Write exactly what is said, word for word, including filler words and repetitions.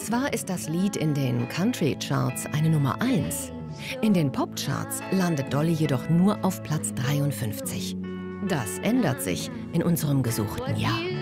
Zwar ist das Lied in den Country-Charts eine Nummer eins, in den Pop-Charts landet Dolly jedoch nur auf Platz dreiundfünfzig. Das ändert sich in unserem gesuchten Jahr.